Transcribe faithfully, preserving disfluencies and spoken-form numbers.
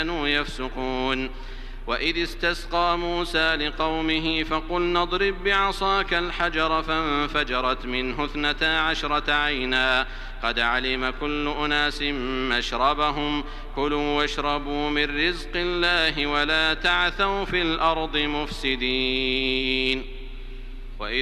كانوا يفسقون. وإذ استسقى موسى لقومه فقلنا اضرب بعصاك الحجر فانفجرت منه اثنتا عشرة عينا قد علم كل أناس مشربهم كلوا واشربوا من رزق الله ولا تعثوا في الأرض مفسدين. وإذ